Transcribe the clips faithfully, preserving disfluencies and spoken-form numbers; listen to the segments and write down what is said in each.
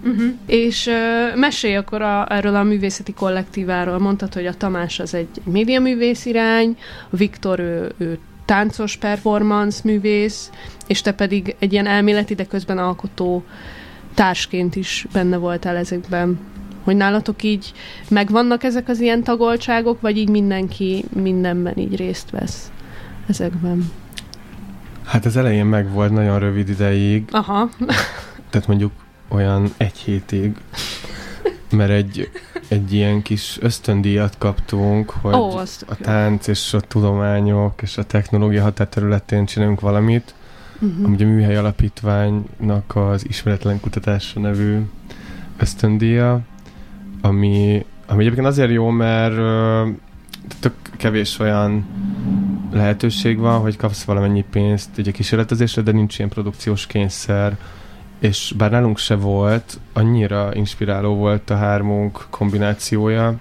Uh-huh. És uh, mesélj akkor a, erről a művészeti kollektíváról. Mondtad, hogy a Tamás az egy médiaművész irány, a Viktor ő, ő táncos performance művész, és te pedig egy ilyen elméleti, de közben alkotó társként is benne voltál ezekben. Hogy nálatok így megvannak ezek az ilyen tagoltságok, vagy így mindenki mindenben így részt vesz ezekben? Hát az elején megvolt nagyon rövid ideig. Aha. Tehát mondjuk olyan egy hétig, mert egy, egy ilyen kis ösztöndíjat kaptunk, hogy Ó, a tánc és a tudományok és a technológia határterületén csinálunk valamit, uh-huh. ami a Műhely Alapítványnak az Ismeretlen Kutatásra nevű ösztöndíja, ami, ami egyébként azért jó, mert uh, tök kevés olyan lehetőség van, hogy kapsz valamennyi pénzt egy kísérletezésre, de nincs ilyen produkciós kényszer, és bár nálunk se volt, annyira inspiráló volt a hármunk kombinációja,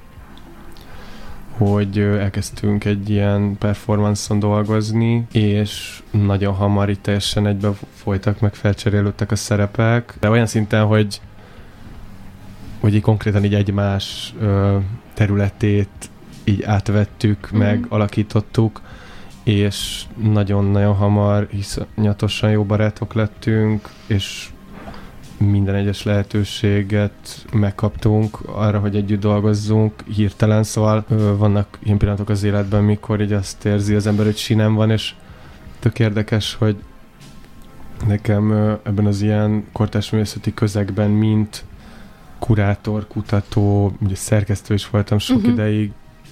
hogy elkezdtünk egy ilyen performance-on dolgozni, és nagyon hamar itt teljesen egybe folytak, meg felcserélődtek a szerepek, de olyan szinten, hogy hogy így konkrétan így egymás ö, területét így átvettük, mm. meg alakítottuk, és nagyon-nagyon hamar iszonyatosan jó barátok lettünk, és minden egyes lehetőséget megkaptunk arra, hogy együtt dolgozzunk hirtelen, szóval ö, vannak ilyen pillanatok az életben, mikor így azt érzi az ember, hogy sinem van, és tök érdekes, hogy nekem ö, ebben az ilyen kortárs művészeti közegben, mint kurátor, kutató, ugye szerkesztő is voltam sok uh-huh. ideig.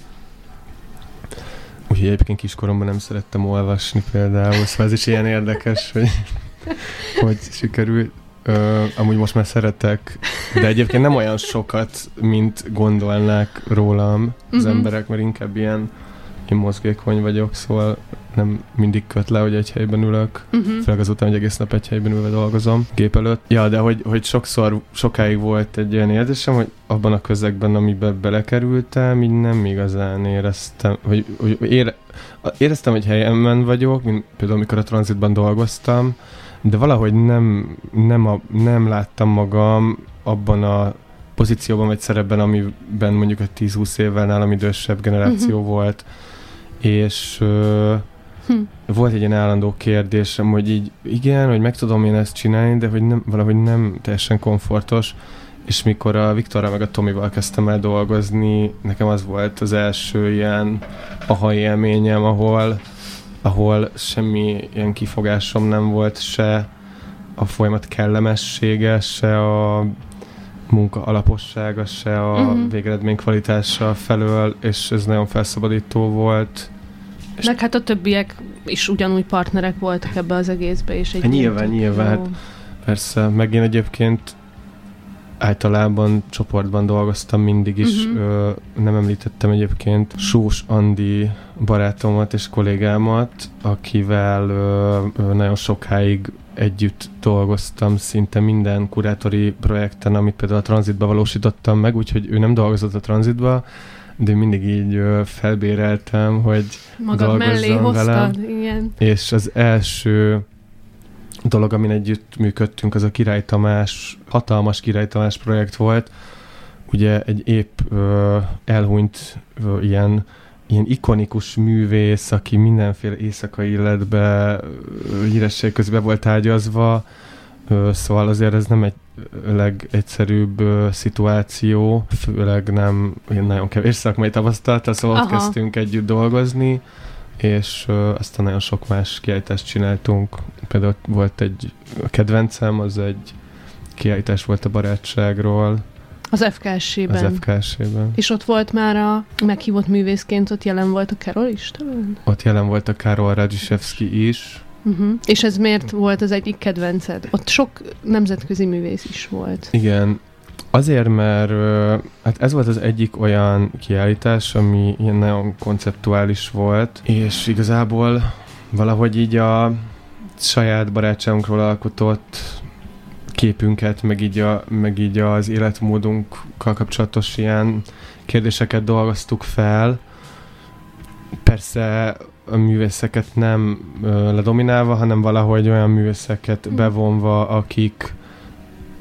Úgyhogy egyébként kiskoromban nem szerettem olvasni például, szóval ez is ilyen érdekes, hogy, hogy sikerült. Ö, amúgy most már szeretek, de egyébként nem olyan sokat, mint gondolnák rólam az uh-huh. emberek, mert inkább ilyen én mozgékony vagyok, szóval nem mindig köt le, hogy egy helyben ülök, uh-huh. főleg azután, hogy egész nap egy helyben ülve dolgozom gép előtt. Ja, de hogy, hogy sokszor, sokáig volt egy olyan érzésem, hogy abban a közegben, amiben belekerültem, így nem igazán éreztem, hogy, hogy ére, éreztem, hogy helyemben vagyok, mint például amikor a Tranzitban dolgoztam, de valahogy nem, nem, a, nem láttam magam abban a pozícióban vagy szerepben, amiben mondjuk a tíz-húsz évvel nálam idősebb generáció uh-huh. volt, és uh, hm. volt egy ilyen állandó kérdésem, hogy így igen, hogy meg tudom én ezt csinálni, de hogy nem, valahogy nem teljesen komfortos, és mikor a Viktorral meg a Tomival kezdtem el dolgozni, nekem az volt az első ilyen aha élményem, ahol, ahol semmi ilyen kifogásom nem volt, se a folyamat kellemessége, se a munka alapossága, se a uh-huh. végeredmény kvalitása felől, és ez nagyon felszabadító volt. Meg hát a többiek is ugyanúgy partnerek voltak ebbe az egészbe, és egy nyilván, nyilván, hát persze, meg én egyébként általában csoportban dolgoztam mindig is, uh-huh. ö, nem említettem egyébként Sós Andi barátomat és kollégámat, akivel ö, ö, nagyon sokáig együtt dolgoztam szinte minden kurátori projekten, amit például a Tranzitba valósítottam meg, úgyhogy ő nem dolgozott a Tranzitba, de mindig így ö, felbéreltem, hogy magad mellé hoztad, igen. És az első dolog, amin együtt működtünk, az a Király Tamás, hatalmas Király Tamás projekt volt. Ugye egy épp ö, elhunyt ö, ilyen, ilyen ikonikus művész, aki mindenféle éjszakai életbe híresség közben volt ágyazva, ö, szóval azért ez nem egy legegyszerűbb ö, szituáció, főleg nem nagyon kevés szakmai tapasztalattal, szóval Aha. ott kezdtünk együtt dolgozni, és uh, aztán nagyon sok más kiállítást csináltunk. Például volt egy kedvencem, az egy kiállítás volt a barátságról. Az ef ká es-ben. Az ef ká es-ben. És ott volt már a meghívott művészként, ott jelen volt a Karol is talán? Ott jelen volt a Karol Radzsisevszky is. Uh-huh. És ez miért volt az egyik kedvenced? Ott sok nemzetközi művész is volt. Igen. Azért, mert hát ez volt az egyik olyan kiállítás, ami ilyen nagyon konceptuális volt, és igazából valahogy így a saját barátságunkról alkotott képünket, meg így, a, meg így az életmódunkkal kapcsolatos ilyen kérdéseket dolgoztuk fel. Persze a művészeket nem ö, ledominálva, hanem valahogy olyan művészeket bevonva, akik